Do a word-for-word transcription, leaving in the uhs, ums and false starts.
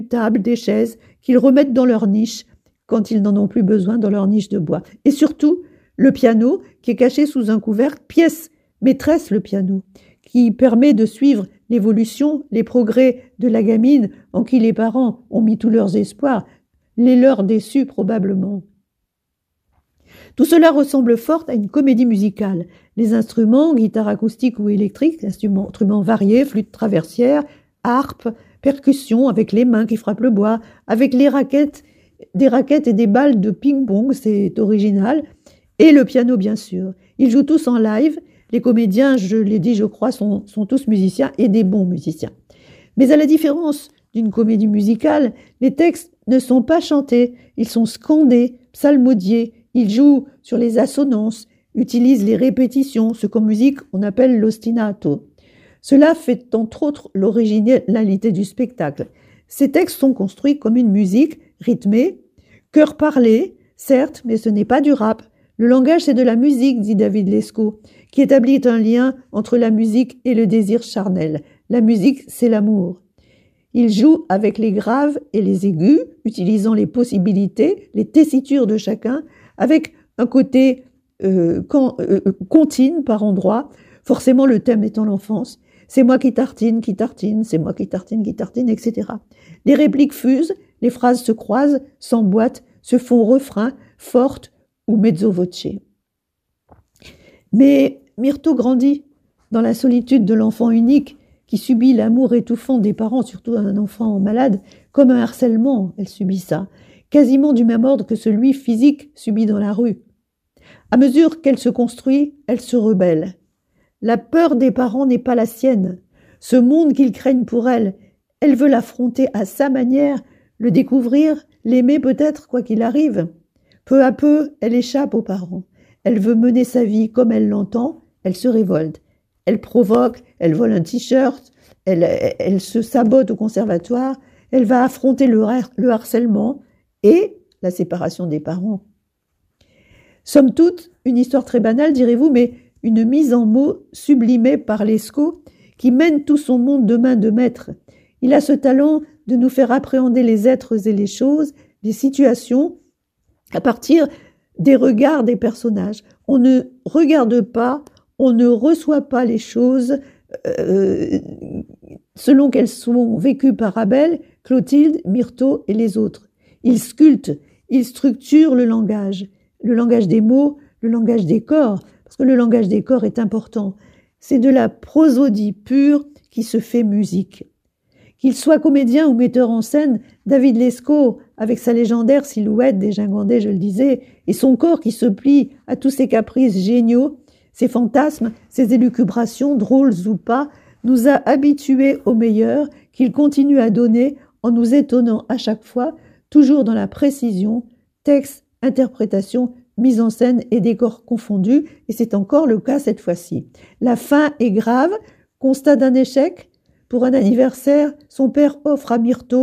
tables, des chaises, qu'ils remettent dans leur niche quand ils n'en ont plus besoin dans leur niche de bois. Et surtout, le piano qui est caché sous un couvercle, pièce maîtresse le piano, qui permet de suivre l'évolution, les progrès de la gamine en qui les parents ont mis tous leurs espoirs, les leurs déçus probablement. Tout cela ressemble fort à une comédie musicale. Les instruments, guitare acoustique ou électrique, instruments, instruments variés, flûte traversière, harpe, percussion avec les mains qui frappent le bois, avec les raquettes, des raquettes et des balles de ping-pong, c'est original, et le piano bien sûr. Ils jouent tous en live. Les comédiens, je l'ai dit, je crois, sont, sont tous musiciens et des bons musiciens. Mais à la différence d'une comédie musicale, les textes ne sont pas chantés, ils sont scandés, psalmodiés, ils jouent sur les assonances, utilisent les répétitions, ce qu'en musique on appelle l'ostinato. Cela fait entre autres l'originalité du spectacle. Ces textes sont construits comme une musique rythmée, chœur parlé, certes, mais ce n'est pas du rap. Le langage, c'est de la musique, dit David Lescaut, qui établit un lien entre la musique et le désir charnel. La musique, c'est l'amour. Il joue avec les graves et les aigus, utilisant les possibilités, les tessitures de chacun, avec un côté euh, con, euh, contine par endroits, forcément le thème étant l'enfance. C'est moi qui tartine, qui tartine, c'est moi qui tartine, qui tartine, et cetera. Les répliques fusent, les phrases se croisent, s'emboîtent, se font refrain, fortes ou mezzo voce. Mais Myrto grandit dans la solitude de l'enfant unique qui subit l'amour étouffant des parents, surtout un enfant malade, comme un harcèlement, elle subit ça, quasiment du même ordre que celui physique subi dans la rue. À mesure qu'elle se construit, elle se rebelle. La peur des parents n'est pas la sienne. Ce monde qu'ils craignent pour elle, elle veut l'affronter à sa manière, le découvrir, l'aimer peut-être, quoi qu'il arrive. Peu à peu, elle échappe aux parents. Elle veut mener sa vie comme elle l'entend, elle se révolte. Elle provoque, elle vole un t-shirt, elle, elle se sabote au conservatoire, elle va affronter le, le harcèlement et la séparation des parents. Somme toute, une histoire très banale, direz-vous, mais une mise en mots sublimée par Lescaut qui mène tout son monde de main de maître. Il a ce talent de nous faire appréhender les êtres et les choses, les situations, à partir des regards des personnages. On ne regarde pas, on ne reçoit pas les choses euh, selon qu'elles sont vécues par Abel, Clotilde, Myrto et les autres. Il sculpte, il structure le langage, le langage des mots, le langage des corps, parce que le langage des corps est important. C'est de la prosodie pure qui se fait musique. Qu'il soit comédien ou metteur en scène, David Lescaut, avec sa légendaire silhouette dégingandée, je le disais, et son corps qui se plie à tous ses caprices géniaux, ses fantasmes, ses élucubrations, drôles ou pas, nous a habitués au meilleur qu'il continue à donner en nous étonnant à chaque fois, toujours dans la précision, texte, interprétation, mise en scène et décor confondus, et c'est encore le cas cette fois-ci. La fin est grave, constat d'un échec. Pour un anniversaire, son père offre à Myrto